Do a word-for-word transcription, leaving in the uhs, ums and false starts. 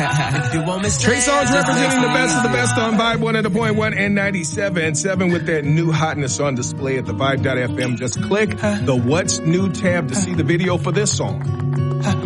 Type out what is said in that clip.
Trey Songz representing the best of the best on Vibe one hundred point one and ninety-seven point seven with that new hotness on display at the Vibe dot F M. Just click the What's New tab to see the video for this song.